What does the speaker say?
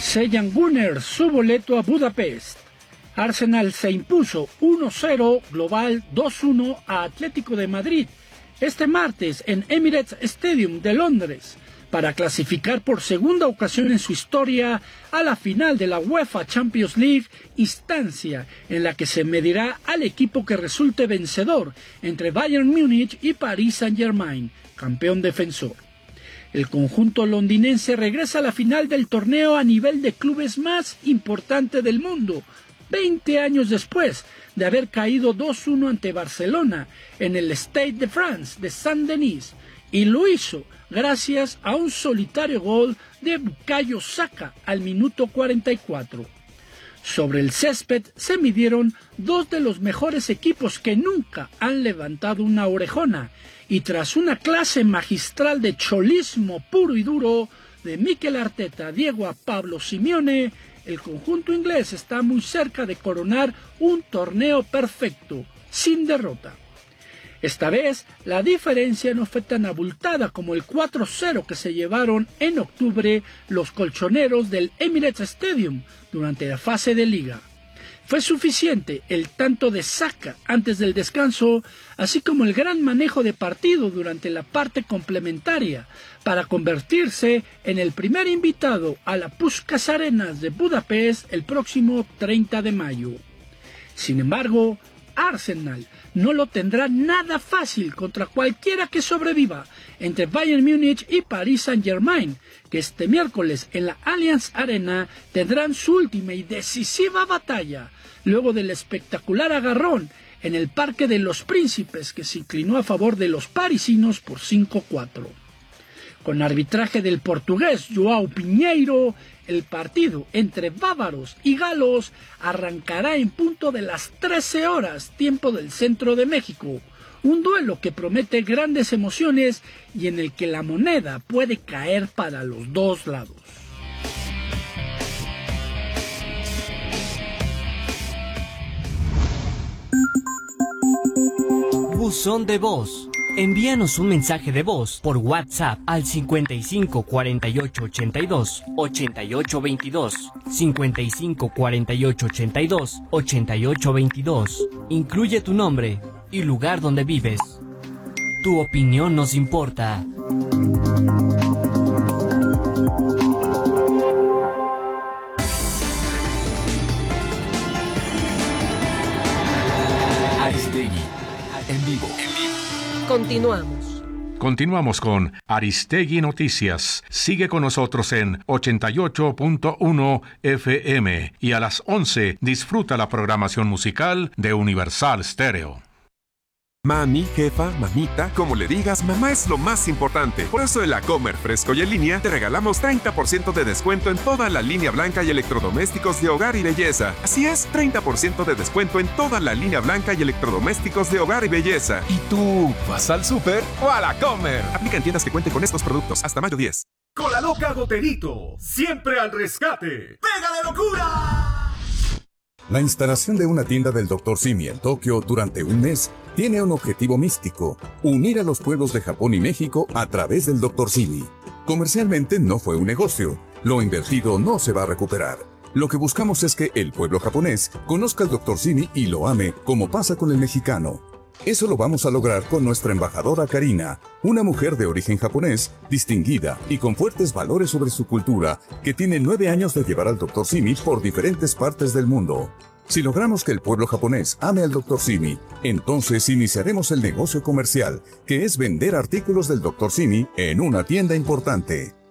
sellan Gunners su boleto a Budapest. Arsenal se impuso 1-0 global 2-1 a Atlético de Madrid este martes en Emirates Stadium de Londres para clasificar por segunda ocasión en su historia a la final de la UEFA Champions League, instancia en la que se medirá al equipo que resulte vencedor entre Bayern Múnich y Paris Saint-Germain, campeón defensor. El conjunto londinense regresa a la final del torneo a nivel de clubes más importante del mundo, 20 años después de haber caído 2-1 ante Barcelona en el Stade de France de Saint-Denis, y lo hizo gracias a un solitario gol de Bukayo Saka al minuto 44. Sobre el césped se midieron dos de los mejores equipos que nunca han levantado una orejona, y tras una clase magistral de cholismo puro y duro de Mikel Arteta, Diego a Pablo Simeone, el conjunto inglés está muy cerca de coronar un torneo perfecto, sin derrota. Esta vez, la diferencia no fue tan abultada como el 4-0 que se llevaron en octubre los colchoneros del Emirates Stadium durante la fase de liga. Fue suficiente el tanto de Saka antes del descanso, así como el gran manejo de partido durante la parte complementaria, para convertirse en el primer invitado a la Puskás Arenas de Budapest el próximo 30 de mayo. Sin embargo, Arsenal no lo tendrá nada fácil contra cualquiera que sobreviva entre Bayern Múnich y Paris Saint-Germain, que este miércoles en la Allianz Arena tendrán su última y decisiva batalla, luego del espectacular agarrón en el Parque de los Príncipes, que se inclinó a favor de los parisinos por 5-4. Con arbitraje del portugués João Pinheiro, el partido entre bávaros y galos arrancará en punto de las 13 horas, tiempo del centro de México. Un duelo que promete grandes emociones y en el que la moneda puede caer para los dos lados. Buzón de voz. Envíanos un mensaje de voz por WhatsApp al 55 48 82 88 22, 55 48 82 88 22. Incluye tu nombre y lugar donde vives. Tu opinión nos importa. Aristegui, en vivo. Continuamos con Aristegui Noticias. Sigue con nosotros en 88.1 FM y a las 11 disfruta la programación musical de Universal Stereo. Mami, jefa, mamita, como le digas, mamá es lo más importante. Por eso en la Comer Fresco y en línea te regalamos 30% de descuento en toda la línea blanca y electrodomésticos de hogar y belleza. Así es, 30% de descuento en toda la línea blanca y electrodomésticos de hogar y belleza. ¿Y tú vas al súper o a la Comer? Aplica en tiendas que cuenten con estos productos hasta mayo 10. Con la loca Goterito, siempre al rescate. ¡Pega de locura! La instalación de una tienda del Dr. Simi en Tokio durante un mes tiene un objetivo místico: unir a los pueblos de Japón y México a través del Dr. Simi. Comercialmente no fue un negocio, lo invertido no se va a recuperar. Lo que buscamos es que el pueblo japonés conozca al Dr. Simi y lo ame como pasa con el mexicano. Eso lo vamos a lograr con nuestra embajadora Karina, una mujer de origen japonés, distinguida y con fuertes valores sobre su cultura, que tiene 9 años de llevar al Dr. Simi por diferentes partes del mundo. Si logramos que el pueblo japonés ame al Dr. Simi, entonces iniciaremos el negocio comercial, que es vender artículos del Dr. Simi en una tienda importante.